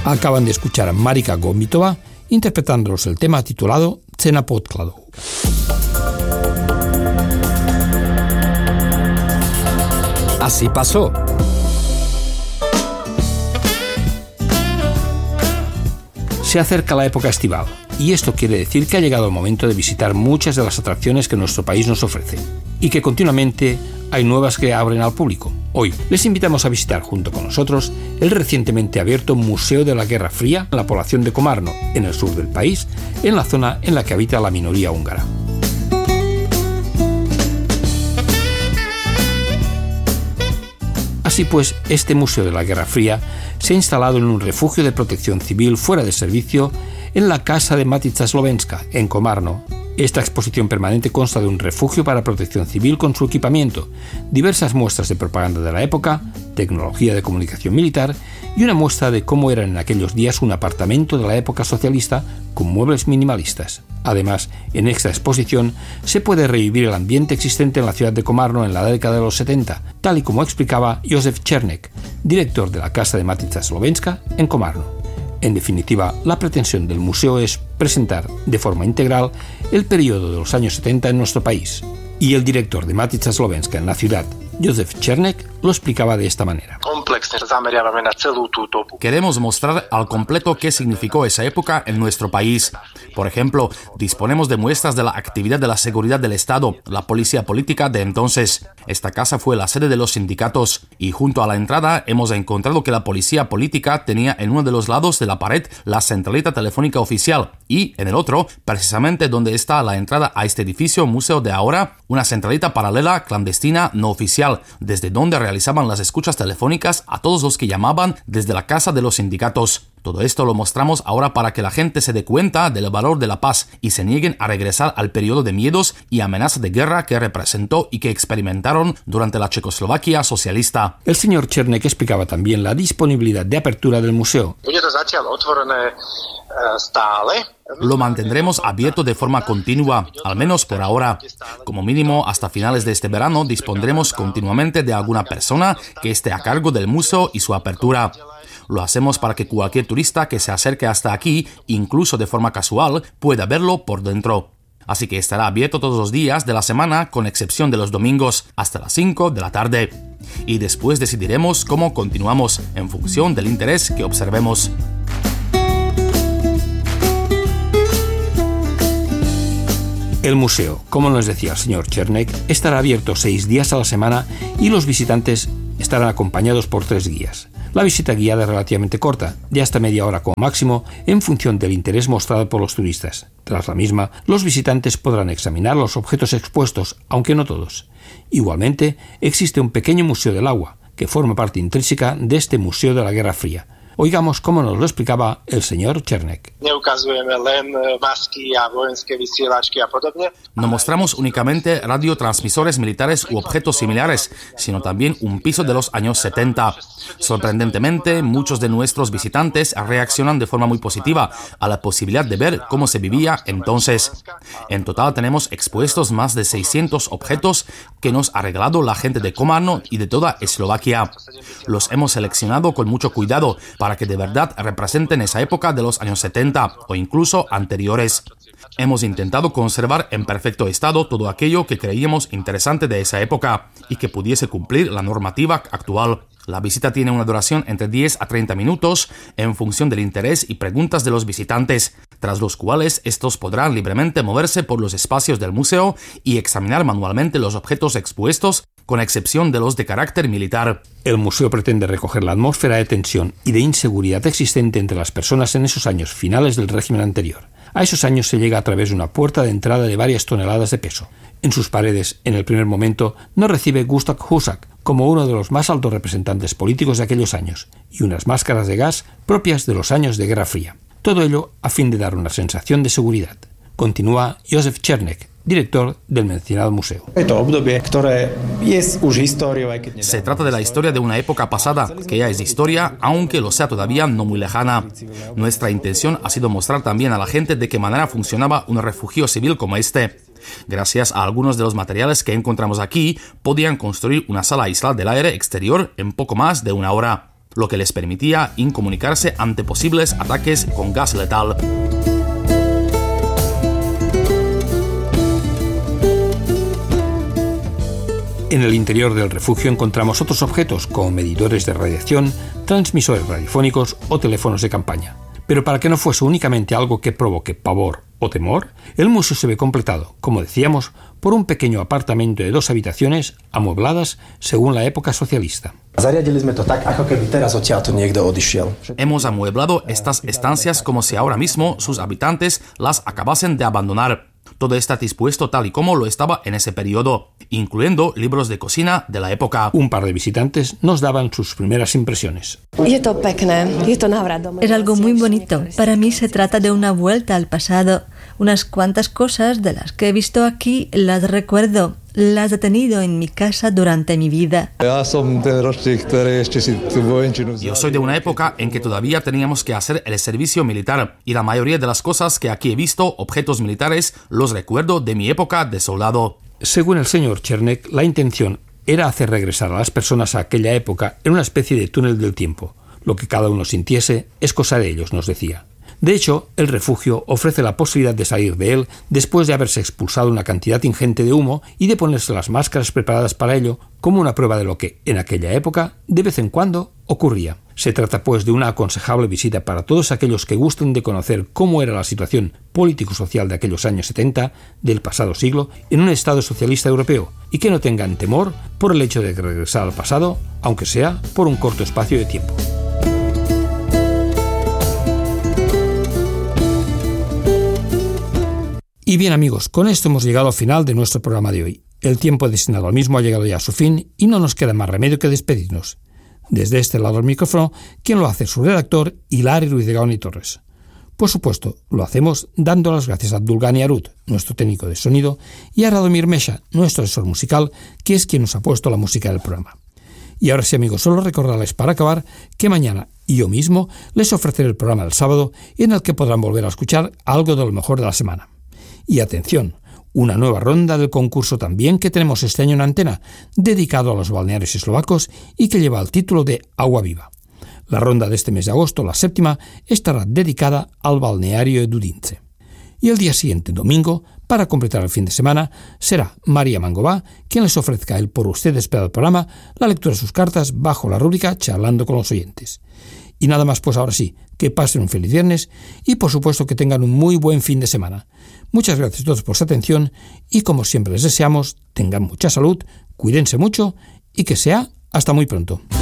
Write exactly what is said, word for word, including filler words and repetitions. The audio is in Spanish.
Acaban de escuchar a Marika Gomitova interpretándonos el tema titulado Cena podkladu. Así pasó. Se acerca la época estival y esto quiere decir que ha llegado el momento de visitar muchas de las atracciones que nuestro país nos ofrece y que continuamente hay nuevas que abren al público. Hoy les invitamos a visitar junto con nosotros el recientemente abierto Museo de la Guerra Fría en la población de Komárno, en el sur del país, en la zona en la que habita la minoría húngara. Así pues, este Museo de la Guerra Fría se ha instalado en un refugio de protección civil fuera de servicio en la casa de Matica Slovenska, en Komárno. Esta exposición permanente consta de un refugio para protección civil con su equipamiento, diversas muestras de propaganda de la época, tecnología de comunicación militar y una muestra de cómo era en aquellos días un apartamento de la época socialista con muebles minimalistas. Además, en esta exposición se puede revivir el ambiente existente en la ciudad de Komárno en la década de los setenta, tal y como explicaba Josef Černek, director de la Casa de Matica Slovenska en Komárno. En definitiva, la pretensión del museo es presentar de forma integral el periodo de los años setenta en nuestro país. Y el director de Matica Slovenska en la ciudad, Josef Černek, lo explicaba de esta manera. Queremos mostrar al completo qué significó esa época en nuestro país. Por ejemplo, disponemos de muestras de la actividad de la seguridad del Estado, la policía política de entonces. Esta casa fue la sede de los sindicatos y junto a la entrada hemos encontrado que la policía política tenía en uno de los lados de la pared la centralita telefónica oficial y en el otro, precisamente donde está la entrada a este edificio museo de ahora, una centralita paralela clandestina no oficial, desde donde realizaban las escuchas telefónicas a todos los que llamaban desde la casa de los sindicatos. Todo esto lo mostramos ahora para que la gente se dé cuenta del valor de la paz y se nieguen a regresar al periodo de miedos y amenazas de guerra que representó y que experimentaron durante la Checoslovaquia socialista. El señor Černek explicaba también la disponibilidad de apertura del museo. Lo mantendremos abierto de forma continua, al menos por ahora. Como mínimo, hasta finales de este verano dispondremos continuamente de alguna persona que esté a cargo del museo y su apertura. Lo hacemos para que cualquier turista que se acerque hasta aquí, incluso de forma casual, pueda verlo por dentro. Así que estará abierto todos los días de la semana, con excepción de los domingos, hasta las cinco de la tarde. Y después decidiremos cómo continuamos, en función del interés que observemos. El museo, como nos decía el señor Černek, estará abierto seis días a la semana y los visitantes estarán acompañados por tres guías. La visita guiada es relativamente corta, de hasta media hora como máximo, en función del interés mostrado por los turistas. Tras la misma, los visitantes podrán examinar los objetos expuestos, aunque no todos. Igualmente, existe un pequeño museo del agua, que forma parte intrínseca de este Museo de la Guerra Fría. Oigamos cómo nos lo explicaba el señor Černek. No mostramos únicamente radiotransmisores militares u objetos similares, sino también un piso de los años setenta. Sorprendentemente, muchos de nuestros visitantes reaccionan de forma muy positiva a la posibilidad de ver cómo se vivía entonces. En total tenemos expuestos más de seiscientos objetos que nos ha regalado la gente de Komárno y de toda Eslovaquia. Los hemos seleccionado con mucho cuidado para que de verdad representen esa época de los años setenta o incluso anteriores. Hemos intentado conservar en perfecto estado todo aquello que creíamos interesante de esa época y que pudiese cumplir la normativa actual. La visita tiene una duración entre diez a treinta minutos en función del interés y preguntas de los visitantes, tras los cuales estos podrán libremente moverse por los espacios del museo y examinar manualmente los objetos expuestos, con excepción de los de carácter militar. El museo pretende recoger la atmósfera de tensión y de inseguridad existente entre las personas en esos años finales del régimen anterior. A esos años se llega a través de una puerta de entrada de varias toneladas de peso. En sus paredes, en el primer momento, nos recibe Gustav Husak como uno de los más altos representantes políticos de aquellos años y unas máscaras de gas propias de los años de Guerra Fría. Todo ello a fin de dar una sensación de seguridad. Continúa Josef Černek, director del mencionado museo. Se trata de la historia de una época pasada, que ya es historia, aunque lo sea todavía no muy lejana. Nuestra intención ha sido mostrar también a la gente de qué manera funcionaba un refugio civil como este. Gracias a algunos de los materiales que encontramos aquí, podían construir una sala aislada del aire exterior en poco más de una hora. lo que les permitía incomunicarse ante posibles ataques con gas letal. En el interior del refugio encontramos otros objetos como medidores de radiación, transmisores radiofónicos o teléfonos de campaña. Pero para que no fuese únicamente algo que provoque pavor o temor, el museo se ve completado, como decíamos, por un pequeño apartamento de dos habitaciones amuebladas según la época socialista. Hemos amueblado estas estancias como si ahora mismo sus habitantes las acabasen de abandonar. Todo está dispuesto tal y como lo estaba en ese periodo, incluyendo libros de cocina de la época. Un par de visitantes nos daban sus primeras impresiones. Es algo muy bonito. Para mí se trata de una vuelta al pasado. Unas cuantas cosas de las que he visto aquí las recuerdo. Las he tenido en mi casa durante mi vida. Yo soy de una época en que todavía teníamos que hacer el servicio militar y la mayoría de las cosas que aquí he visto, objetos militares, los recuerdo de mi época de soldado. Según el señor Chernek, la intención era hacer regresar a las personas a aquella época en una especie de túnel del tiempo. Lo que cada uno sintiese es cosa de ellos, nos decía. De hecho, el refugio ofrece la posibilidad de salir de él después de haberse expulsado una cantidad ingente de humo y de ponerse las máscaras preparadas para ello como una prueba de lo que, en aquella época, de vez en cuando ocurría. Se trata, pues, de una aconsejable visita para todos aquellos que gusten de conocer cómo era la situación político-social de aquellos años setenta del pasado siglo en un Estado socialista europeo y que no tengan temor por el hecho de regresar al pasado, aunque sea por un corto espacio de tiempo. Y bien amigos, con esto hemos llegado al final de nuestro programa de hoy. El tiempo destinado al mismo ha llegado ya a su fin y no nos queda más remedio que despedirnos. Desde este lado del micrófono, quien lo hace es su redactor, Hilari Ruiz de Gaón y Torres. Por supuesto, lo hacemos dando las gracias a Abdulgani Arut, nuestro técnico de sonido, y a Radomir Mesha, nuestro asesor musical, que es quien nos ha puesto la música del programa. Y ahora sí amigos, solo recordarles para acabar que mañana y yo mismo les ofreceré el programa del sábado en el que podrán volver a escuchar algo de lo mejor de la semana. Y atención, una nueva ronda del concurso también que tenemos este año en Antena, dedicado a los balnearios eslovacos y que lleva el título de Agua Viva. La ronda de este mes de agosto, la séptima, estará dedicada al balneario de Dudince. Y el día siguiente, domingo, para completar el fin de semana, será María Mangová quien les ofrezca el por usted esperado programa, la lectura de sus cartas bajo la rúbrica Charlando con los oyentes. Y nada más, pues ahora sí, que pasen un feliz viernes y por supuesto que tengan un muy buen fin de semana. Muchas gracias a todos por su atención y como siempre les deseamos, tengan mucha salud, cuídense mucho y que sea hasta muy pronto.